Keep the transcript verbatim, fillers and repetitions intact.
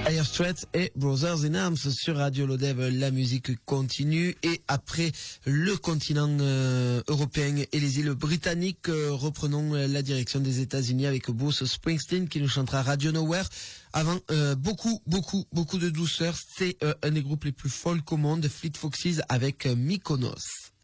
Dire Straits et Brothers in Arms sur Radio Lodève. La musique continue et après le continent euh, européen et les îles britanniques, euh, reprenons la direction des États-Unis avec Bruce Springsteen qui nous chantera Radio Nowhere. Avant euh, beaucoup, beaucoup, beaucoup de douceur, c'est euh, un des groupes les plus folk au monde, Fleet Foxes avec euh, Mykonos.